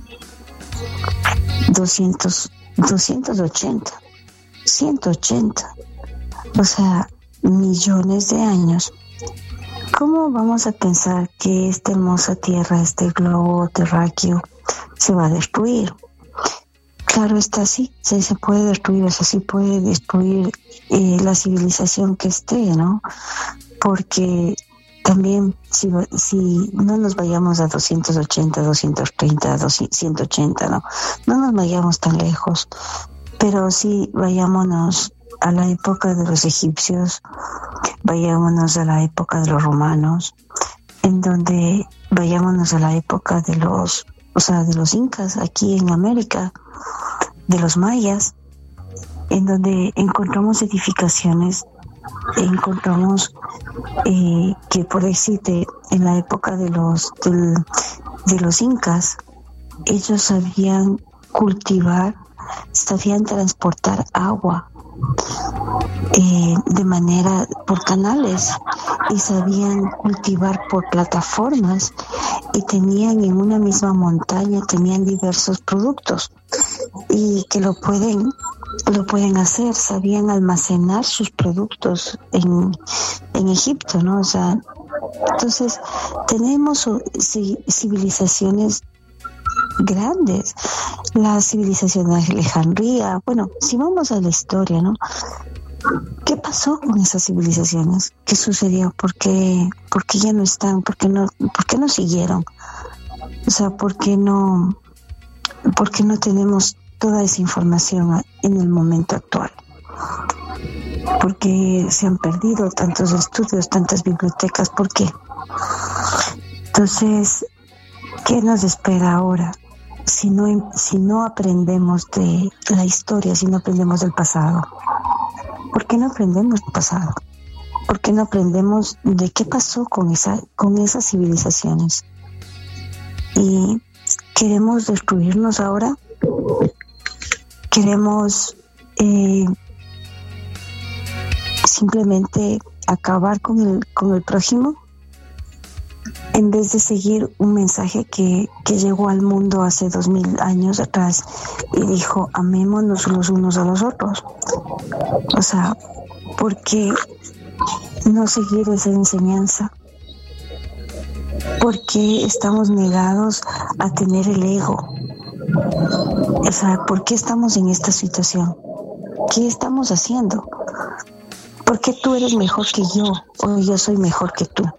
280, 180, o sea, millones de años. ¿Cómo vamos a pensar que esta hermosa Tierra, este globo terráqueo, se va a destruir? Claro está, así, se puede destruir, o sea, sí puede destruir la civilización que esté, ¿no? Porque también si no nos vayamos a 280, 230, 180, ¿no? No nos vayamos tan lejos, pero sí vayámonos a la época de los egipcios, vayámonos a la época de los romanos, vayámonos a la época de los incas aquí en América, de los mayas, en donde encontramos edificaciones, encontramos que, por decirte, en la época de los incas, ellos sabían cultivar, sabían transportar agua de manera por canales y sabían cultivar por plataformas y tenían en una misma montaña diversos productos y que lo pueden hacer, sabían almacenar sus productos en Egipto, ¿no? O sea, entonces tenemos civilizaciones grandes, la civilización de Alejandría. Bueno, si vamos a la historia, ¿no? ¿Qué pasó con esas civilizaciones? ¿Qué sucedió? ¿Por qué ya no están? ¿Por qué no siguieron? O sea, ¿por qué no tenemos toda esa información en el momento actual? ¿Por qué se han perdido tantos estudios, tantas bibliotecas? ¿Por qué? Entonces, ¿qué nos espera ahora? Si no aprendemos de la historia, si no aprendemos del pasado. ¿Por qué no aprendemos del pasado? ¿Por qué no aprendemos de qué pasó con esas civilizaciones? ¿Y queremos destruirnos ahora? ¿Queremos simplemente acabar con el prójimo? En vez de seguir un mensaje que llegó al mundo hace 2000 años atrás y dijo, amémonos los unos a los otros. O sea, ¿por qué no seguir esa enseñanza? ¿Por qué estamos negados a tener el ego? O sea, ¿por qué estamos en esta situación? ¿Qué estamos haciendo? ¿Por qué tú eres mejor que yo o yo soy mejor que tú?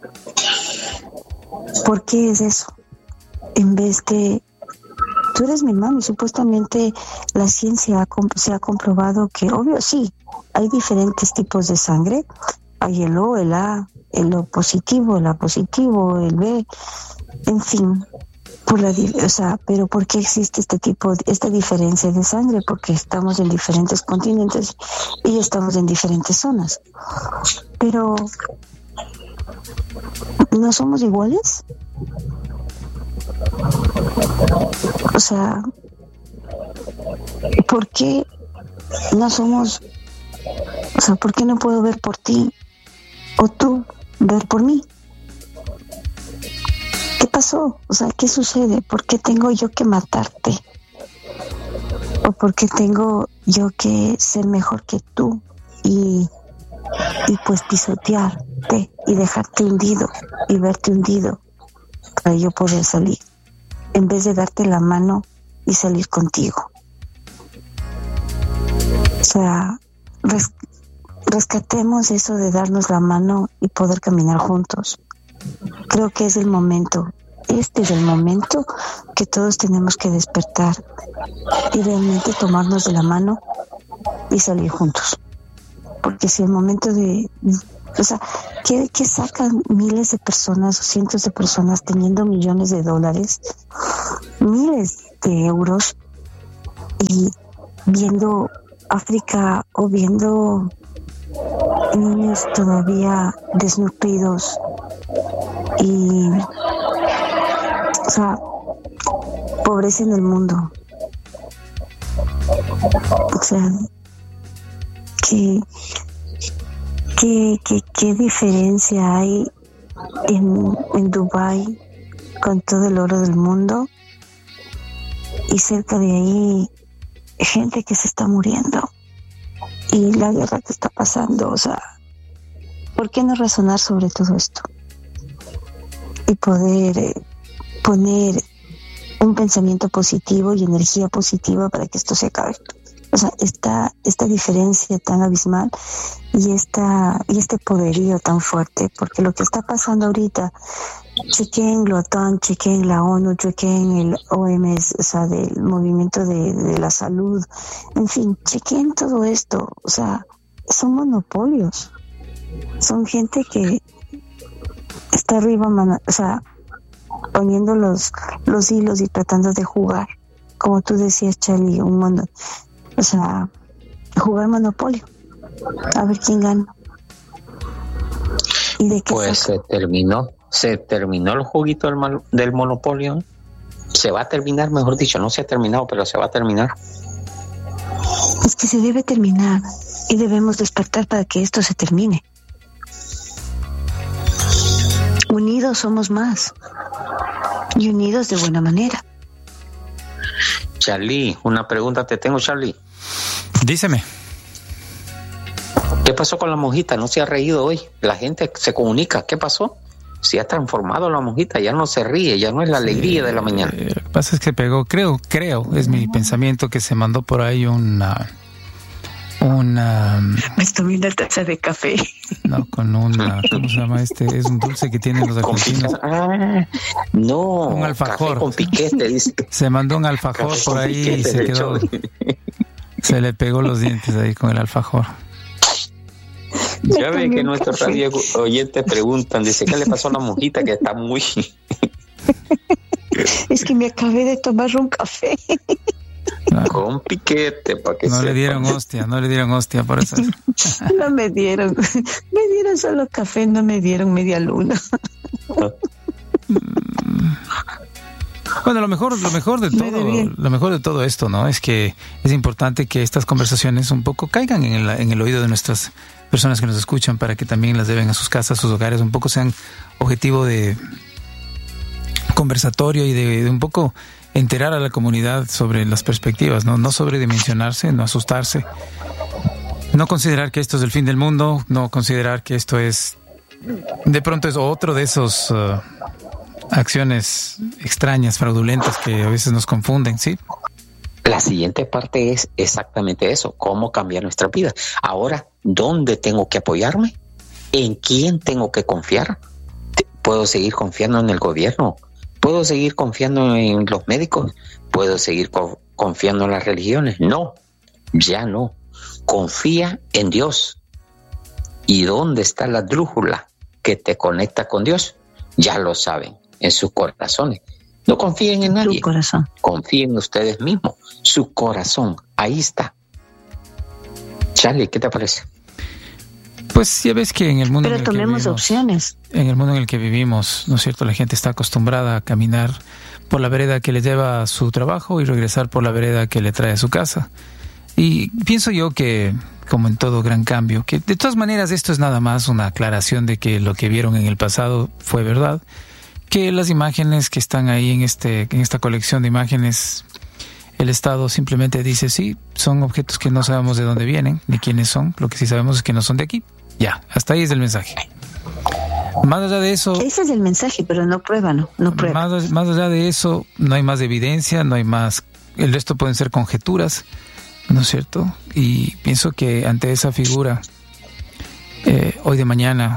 ¿Por qué es eso? En vez de, tú eres mi mami, supuestamente la ciencia se ha comprobado que, obvio, sí, hay diferentes tipos de sangre, hay el O, el A, el O positivo, el A positivo, el B, en fin, pero ¿por qué existe esta diferencia de sangre? Porque estamos en diferentes continentes y estamos en diferentes zonas, pero ¿no somos iguales? O sea, ¿por qué no somos? O sea, ¿por qué no puedo ver por ti o tú ver por mí? ¿Qué pasó? O sea, ¿qué sucede? ¿Por qué tengo yo que matarte? ¿O por qué tengo yo que ser mejor que tú y pues pisotearte y dejarte hundido y verte hundido para yo poder salir, en vez de darte la mano y salir contigo? O sea, rescatemos eso de darnos la mano y poder caminar juntos. creo que es el momento. Este es el momento que todos tenemos que despertar y realmente tomarnos de la mano y salir juntos. Porque si el momento ¿qué sacan miles de personas o cientos de personas teniendo millones de dólares, miles de euros y viendo África o viendo niños todavía desnutridos y pobreza en el mundo? O sea, ¿qué diferencia hay en Dubái con todo el oro del mundo y cerca de ahí gente que se está muriendo y la guerra que está pasando? O sea, ¿por qué no razonar sobre todo esto y poder poner un pensamiento positivo y energía positiva para que esto se acabe? O sea, esta diferencia tan abismal y este poderío tan fuerte, porque lo que está pasando ahorita, chequen la OTAN, chequen la ONU, chequen el OMS, o sea, del movimiento de la salud, en fin, chequen todo esto, o sea, son monopolios, son gente que está arriba, o sea, poniendo los hilos y tratando de jugar, como tú decías, Charlie, o sea, jugar monopolio, a ver quién gana. ¿Y de qué pues saca? se terminó el juguito del monopolio. Se va a terminar, mejor dicho, no se ha terminado, pero se va a terminar. Es que se debe terminar y debemos despertar para que esto se termine. Unidos somos más y unidos de buena manera. Charlie, una pregunta te tengo, Charlie. Díseme. ¿Qué pasó con la monjita? No se ha reído hoy. La gente se comunica. ¿Qué pasó? Se ha transformado la monjita. Ya no se ríe. Ya no es la alegría de la mañana. Lo que pasa es que pegó, creo, es mi pensamiento, que se mandó por ahí una Me tomé una taza de café. No, con una, ¿cómo se llama este? Es un dulce que tienen los argentinos. No, un alfajor. Café con piquete, dice. Se mandó un alfajor por ahí y se quedó. Se le pegó los dientes ahí con el alfajor. Ya ve que nuestros radio oyentes preguntan, dice, ¿qué le pasó a la monjita que está muy... Es que me acabé de tomar un café. Con piquete, para que no le dieron hostia por eso. No me dieron solo café, no me dieron media luna. Bueno, lo mejor de todo esto, ¿no? Es que es importante que estas conversaciones un poco caigan en el oído de nuestras personas que nos escuchan, para que también las lleven a sus casas, a sus hogares, un poco sean objetivo de conversatorio y de un poco enterar a la comunidad sobre las perspectivas, no sobredimensionarse, no asustarse, no considerar que esto es el fin del mundo, no considerar que esto es, de pronto es otro de esos acciones extrañas, fraudulentas, que a veces nos confunden, ¿sí? La siguiente parte es exactamente eso, cómo cambiar nuestra vida. Ahora, ¿dónde tengo que apoyarme? ¿En quién tengo que confiar? ¿Puedo seguir confiando en el gobierno? ¿Puedo seguir confiando en los médicos? ¿Puedo seguir confiando en las religiones? No, ya no. Confía en Dios. ¿Y dónde está la brújula que te conecta con Dios? Ya lo saben, en sus corazones. No confíen en nadie. Confíen en ustedes mismos. Su corazón, ahí está. Charlie, ¿qué te parece? Pues ya ves que en el mundo en el que vivimos, ¿no es cierto? La gente está acostumbrada a caminar por la vereda que le lleva a su trabajo y regresar por la vereda que le trae a su casa. Y pienso yo que, como en todo gran cambio, que de todas maneras esto es nada más una aclaración de que lo que vieron en el pasado fue verdad, que las imágenes que están ahí en esta colección de imágenes, el Estado simplemente dice sí, son objetos que no sabemos de dónde vienen ni quiénes son, lo que sí sabemos es que no son de aquí. Ya, hasta ahí es el mensaje. Más allá de eso... Ese es el mensaje, pero no prueba, ¿no? No prueba. Más allá de eso, no hay más evidencia, no hay más... El resto pueden ser conjeturas, ¿no es cierto? Y pienso que ante esa figura, hoy de mañana,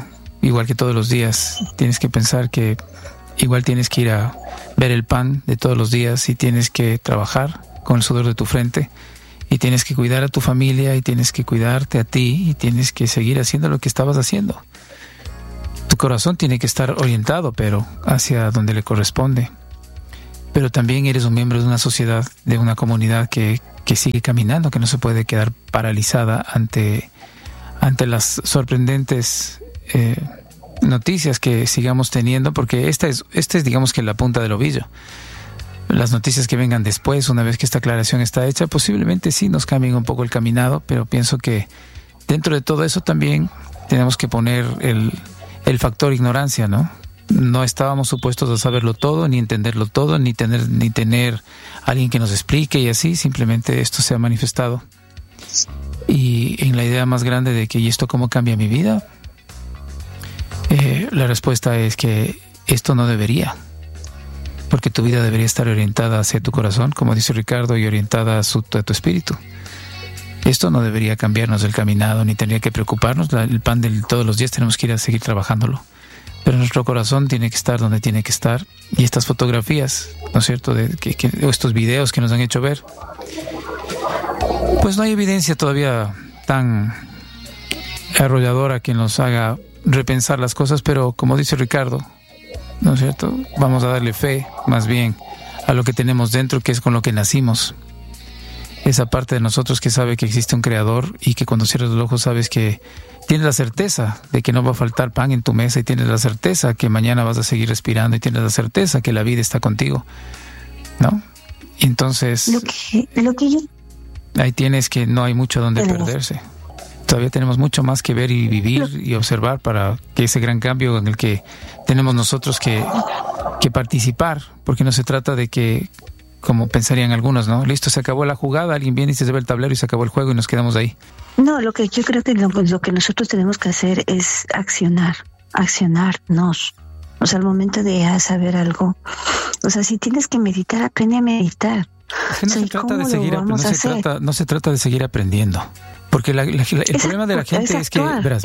igual que todos los días. Tienes que pensar que igual tienes que ir a ver el pan de todos los días y tienes que trabajar con el sudor de tu frente y tienes que cuidar a tu familia y tienes que cuidarte a ti y tienes que seguir haciendo lo que estabas haciendo. Tu corazón tiene que estar orientado, pero hacia donde le corresponde. Pero también eres un miembro de una sociedad, de una comunidad que sigue caminando, que no se puede quedar paralizada ante las sorprendentes noticias que sigamos teniendo, porque esta es digamos que la punta del ovillo. Las noticias que vengan después, una vez que esta aclaración está hecha, posiblemente sí nos cambien un poco el caminado, pero pienso que dentro de todo eso también tenemos que poner el factor ignorancia, ¿no? No estábamos supuestos a saberlo todo, ni entenderlo todo, ni tener alguien que nos explique y así, simplemente esto se ha manifestado. Y en la idea más grande de que ¿y esto cómo cambia mi vida? La respuesta es que esto no debería, porque tu vida debería estar orientada hacia tu corazón, como dice Ricardo, y orientada a tu espíritu. Esto no debería cambiarnos el caminado, ni tendría que preocuparnos. El pan de todos los días tenemos que ir a seguir trabajándolo. Pero nuestro corazón tiene que estar donde tiene que estar. Y estas fotografías, ¿no es cierto?, o estos videos que nos han hecho ver, pues no hay evidencia todavía tan arrolladora que nos haga repensar las cosas, pero como dice Ricardo, ¿no es cierto?, vamos a darle fe más bien a lo que tenemos dentro, que es con lo que nacimos. Esa parte de nosotros que sabe que existe un creador y que cuando cierras los ojos sabes que tienes la certeza de que no va a faltar pan en tu mesa y tienes la certeza que mañana vas a seguir respirando y tienes la certeza que la vida está contigo, ¿no? Y entonces lo que yo... ahí tienes que no hay mucho donde perderse. Todavía tenemos mucho más que ver y vivir y observar para que ese gran cambio en el que tenemos nosotros que participar, porque no se trata de que, como pensarían algunos, ¿no? Listo, se acabó la jugada, alguien viene y se lleva el tablero y se acabó el juego y nos quedamos ahí. No, lo que yo creo que lo que nosotros tenemos que hacer es accionarnos. O sea, al momento de saber algo, o sea, si tienes que meditar, aprende a meditar. Es que no se trata de seguir aprendiendo. Porque el problema de la gente es que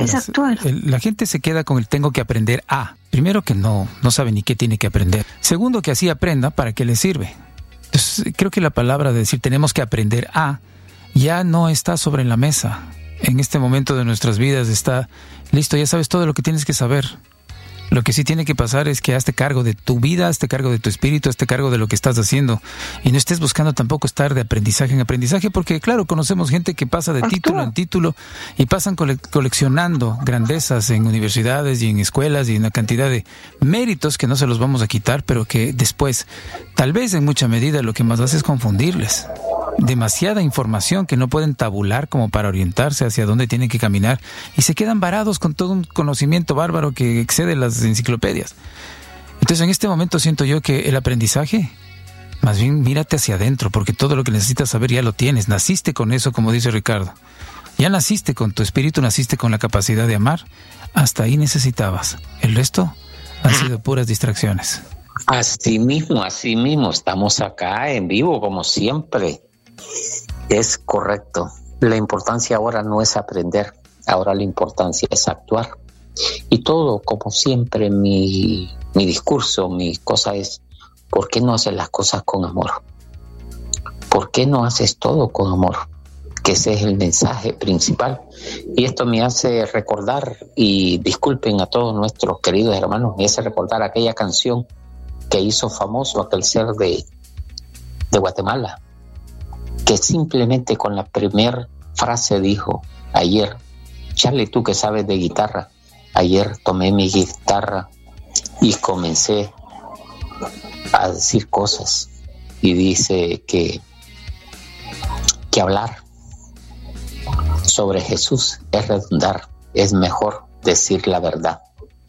la gente se queda con el tengo que aprender a. Primero que no sabe ni qué tiene que aprender. Segundo que así aprenda, ¿para qué le sirve? Entonces, creo que la palabra de decir tenemos que aprender a ya no está sobre la mesa. En este momento de nuestras vidas está listo, ya sabes todo lo que tienes que saber. Lo que sí tiene que pasar es que hazte cargo de tu vida, hazte cargo de tu espíritu, hazte cargo de lo que estás haciendo. Y no estés buscando tampoco estar de aprendizaje en aprendizaje, porque claro, conocemos gente que pasa de título en título y pasan coleccionando grandezas en universidades y en escuelas y una cantidad de méritos que no se los vamos a quitar, pero que después, tal vez en mucha medida, lo que más hace es confundirles. Demasiada información que no pueden tabular como para orientarse hacia dónde tienen que caminar y se quedan varados con todo un conocimiento bárbaro que excede las enciclopedias. Entonces en este momento siento yo que el aprendizaje, más bien mírate hacia adentro, porque todo lo que necesitas saber ya lo tienes, naciste con eso, como dice Ricardo, ya naciste con tu espíritu, naciste con la capacidad de amar, hasta ahí necesitabas, el resto han sido puras distracciones. Así mismo, estamos acá en vivo como siempre. Es correcto. La importancia ahora no es aprender, ahora la importancia es actuar. Y todo, como siempre, mi discurso, mi cosa es, ¿por qué no haces las cosas con amor? ¿Por qué no haces todo con amor? Que ese es el mensaje principal. Y esto me hace recordar, y disculpen a todos nuestros queridos hermanos, me hace recordar aquella canción que hizo famoso aquel ser de Guatemala, que simplemente con la primera frase dijo, ayer, Charlie, tú que sabes de guitarra, ayer tomé mi guitarra y comencé a decir cosas, y dice que hablar sobre Jesús es redundar, es mejor decir la verdad,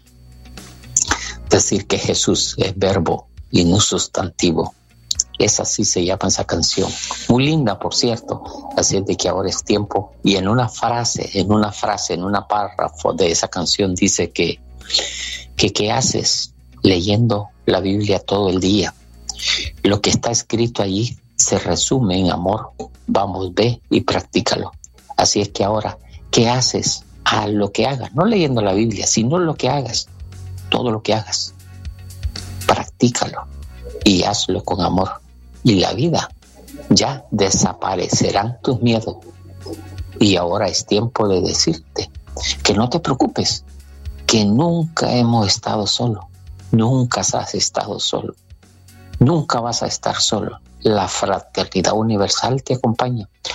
decir que Jesús es verbo y no sustantivo. Es así se llama esa canción. Muy linda, por cierto. Así es de que ahora es tiempo. Y en una frase, en un párrafo de esa canción dice que ¿qué haces leyendo la Biblia todo el día? Lo que está escrito allí se resume en amor. Vamos, ve y practícalo. Así es que ahora, ¿qué haces a lo que hagas, no leyendo la Biblia, sino lo que hagas, todo lo que hagas, practícalo y hazlo con amor. Y la vida, ya desaparecerán tus miedos. Y ahora es tiempo de decirte que no te preocupes, que nunca hemos estado solos, nunca has estado solo, nunca vas a estar solo. La fraternidad universal te acompaña.